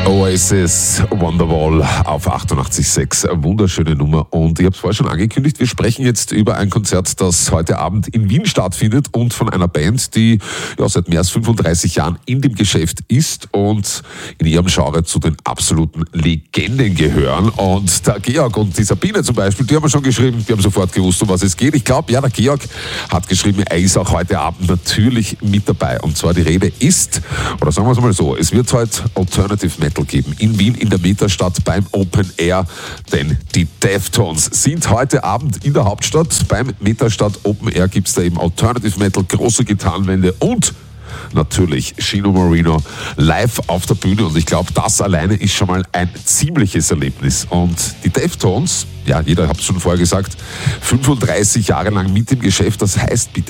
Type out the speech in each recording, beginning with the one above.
Oasis, Wonderwall auf 88.6. Wunderschöne Nummer. Und ich habe es vorher schon angekündigt, wir sprechen jetzt über ein Konzert, das heute Abend in Wien stattfindet und von einer Band, die seit mehr als 35 Jahren in dem Geschäft ist und in ihrem Genre zu den absoluten Legenden gehören. Und der Georg und die Sabine zum Beispiel, die haben schon geschrieben, die haben sofort gewusst, um was es geht. Ich glaube, der Georg hat geschrieben, er ist auch heute Abend natürlich mit dabei. Und zwar die Rede ist, oder sagen wir es mal so, es wird heute Alternative Metal geben in Wien in der Metastadt beim Open Air, denn die Deftones sind heute Abend in der Hauptstadt. Beim Metastadt Open Air gibt es da eben Alternative Metal, große Gitarrenwände und natürlich Chino Moreno live auf der Bühne, und ich glaube, das alleine ist schon mal ein ziemliches Erlebnis. Und die Deftones, ja, jeder hat es schon vorher gesagt, 35 Jahre lang mit dem Geschäft, das heißt bitte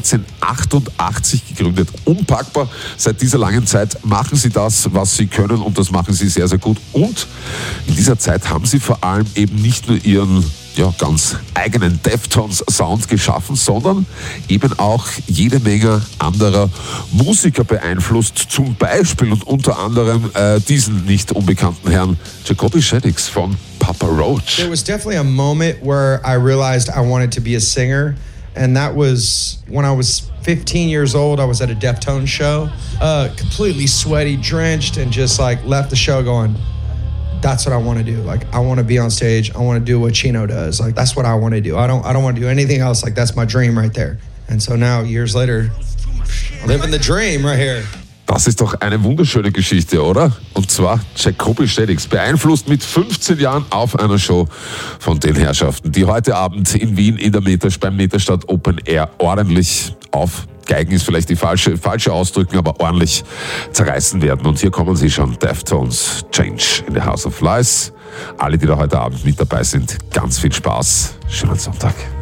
1988 gegründet, unpackbar. Seit dieser langen Zeit machen sie das, was sie können, und das machen sie sehr, sehr gut. Und in dieser Zeit haben sie vor allem eben nicht nur ihren ganz eigenen Deftones-Sound geschaffen, sondern eben auch jede Menge anderer Musiker beeinflusst, zum Beispiel und unter anderem diesen nicht unbekannten Herrn Jacoby Shaddix von Papa Roach. There was definitely a moment where I realized I wanted to be a singer, and that was when I was 15 years old. I was at a Deftones show, completely sweaty, drenched, and just left the show going, that's what I want to do. I want to be on stage. I want to do what Chino does. That's what I want to do. I don't want to do anything else. That's my dream right there. And so now, years later, living the dream right here. Das ist doch eine wunderschöne Geschichte, oder? Und zwar Jacoby Shaddix, beeinflusst mit 15 Jahren auf einer Show von den Herrschaften, die heute Abend in Wien in der beim Metastadt Open Air ordentlich auf Geigen ist vielleicht die falsche Ausdrücken, aber ordentlich zerreißen werden. Und hier kommen sie schon, Deftones, Change in the House of Lies. Alle, die da heute Abend mit dabei sind, ganz viel Spaß. Schönen Sonntag.